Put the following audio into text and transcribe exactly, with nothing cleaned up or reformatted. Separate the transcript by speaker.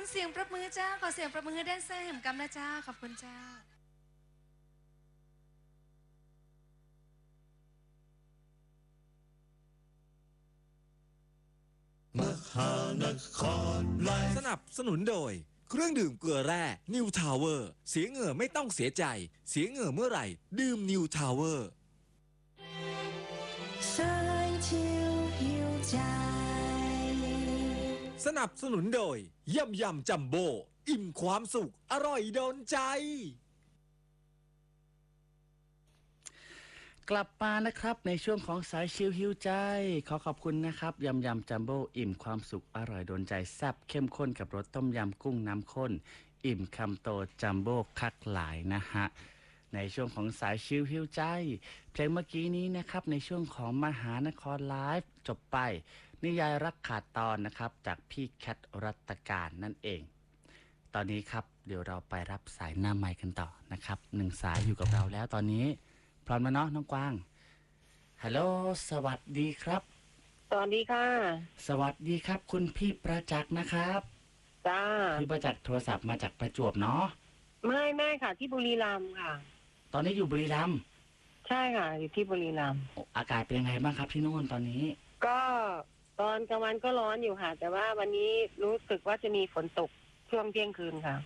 Speaker 1: เสียงปรบมือเจ้าขอเสียงปรบมือให้แดนเซอร์แห่งกำนะเจ้าขอบคุณเจ้า
Speaker 2: มหานครไลฟ์สนับสนุนโดยเครื่องดื่มเกลือแร่นิวทาวเวอร์เสียเหงื่อไม่ต้องเสียใจเสียเหงื่อเมื่อไหร่ดื่มนิวทาวเวอร์สนับสนุนโดยยำยำจัมโบ้อิ่มความสุขอร่อยโดนใจ
Speaker 3: กลับมานะครับในช่วงของสายชิลฮิวใจขอขอบคุณนะครับยำยำจัมโบ้อิ่มความสุขอร่อยโดนใจแซ่บเข้มข้นกับรสต้มยำกุ้งน้ำข้นอิ่มคำโตจัมโบ้คักหลายนะฮะในช่วงของสายชิลฮิวใจเพลงเมื่อกี้นี้นะครับในช่วงของมหานครไลฟ์จบไปนิยายรักขาดตอนนะครับจากพี่แคทรัตการนั่นเองตอนนี้ครับเดี๋ยวเราไปรับสายหน้าไมค์กันต่อนะครับหนึ่งสายอยู่กับเราแล้วตอนนี้พร้อมแล้วเนาะน้องกวางฮัลโหลสวัสดีครับ
Speaker 4: สวัสดีค่ะ
Speaker 3: สวัสดีครับคุณพี่ประจักษ์นะครับ
Speaker 4: จ้า
Speaker 3: พี่ประจักษ์โทรศัพท์มาจากประจวบเนาะ
Speaker 4: ไม่ไม่ค่ะที่บุรีรัมย์ค่ะ
Speaker 3: ตอนนี้อยู่บุรีรัมย์
Speaker 4: ใช่ค่ะอยู่ที่บุรีรัมย์
Speaker 3: อากาศเป็นยังไงบ้างครับที่นู่นตอนนี้
Speaker 4: ก็ตอนกลางวันก็ร้อนอยู่ค่ะแต่ว่าวันนี้รู้สึกว่าจะมีฝนตกช่วงเที่ยงคืนค่ะ